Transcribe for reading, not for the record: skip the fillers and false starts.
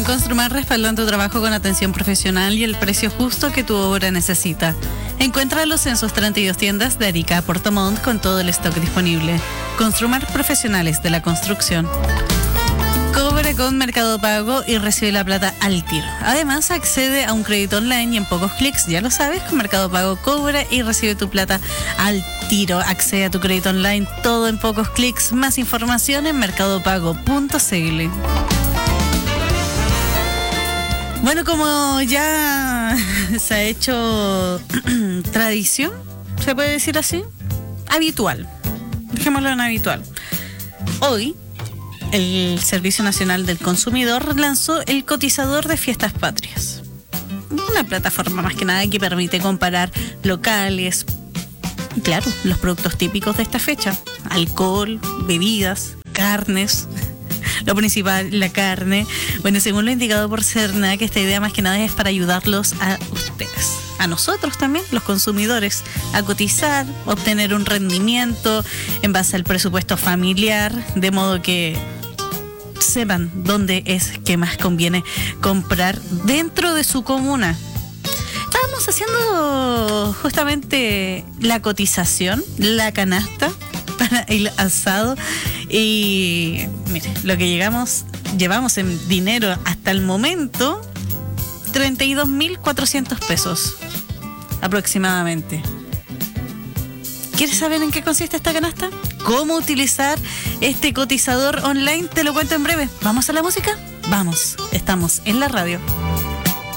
Construmar respaldan tu trabajo con atención profesional y el precio justo que tu obra necesita. Encuéntralos en sus 32 tiendas de Arica a Puerto Montt con todo el stock disponible. Construmar, profesionales de la construcción. Cobra con Mercado Pago y recibe la plata al tiro. Además, accede a un crédito online y en pocos clics, ya lo sabes, con Mercado Pago cobra y recibe tu plata al tiro. Accede a tu crédito online, todo en pocos clics. Más información en mercadopago.cl. Bueno, como ya se ha hecho tradición, ¿se puede decir así? Habitual. Dejémoslo en habitual. Hoy, el Servicio Nacional del Consumidor lanzó el cotizador de Fiestas Patrias. Una plataforma más que nada que permite comparar locales, y claro, los productos típicos de esta fecha. Alcohol, bebidas, carnes. Lo principal, la carne. Bueno, según lo indicado por Cernac, esta idea más que nada es para ayudarlos a ustedes, a nosotros también, los consumidores, a cotizar, obtener un rendimiento en base al presupuesto familiar, de modo que sepan dónde es que más conviene comprar dentro de su comuna. Estábamos haciendo justamente la cotización, la canasta para el asado y mire, lo que llevamos en dinero hasta el momento, 32.400 pesos aproximadamente. ¿Quieres saber en qué consiste esta canasta? ¿Cómo utilizar este cotizador online? Te lo cuento en breve. ¿Vamos a la música? Vamos, estamos en la radio.